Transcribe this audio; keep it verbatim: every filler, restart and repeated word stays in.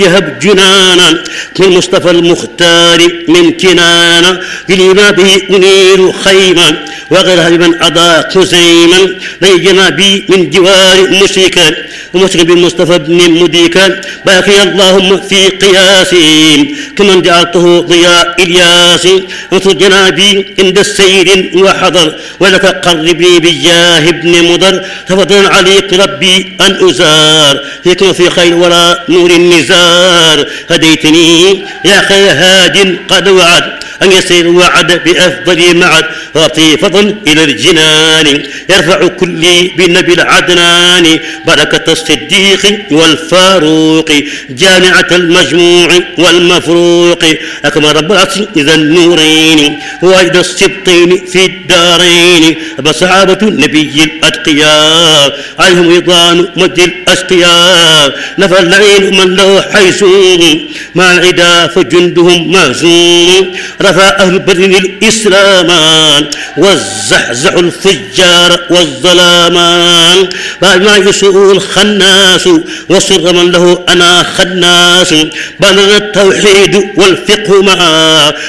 يهب جنانا كالمصطفى المختار من كنانا لما به أنير خيما وغيرها بمن أضاء خزيما ليجنا بي من جوار مشركا ومشرك بالمصطفى بن مديكا باقي اللهم في قياسي كمن جعلته ضياء إلياس وانصر جنابي عند السير وحضر ولك قربني بالجاه ابن مضر تفضل عليك ربي أن أزار فيكم في خير ولا نور النزار هديتني يا خير هاد قد وعد أن يسير وعد بأفضل معد وأعطي فضل إلى الجنان يرفع كلي بالنبي العدنان بركة الصديق والفاروق جامعة المجموع والمفروق أكمل رب العرش إذا النورين وإذا السبطين في الدارين بصحابة النبي الأتقياء عليهم رضوان مجد الأشقياء نفى اللعين من له حيثون مع العدا فجندهم مهزوم رفع أهل بدر الإسلامان والزحزح الفجار والظلامان بعد ما يسوء الخناس وسر من له أنا خناس بلغ التوحيد والفقه معا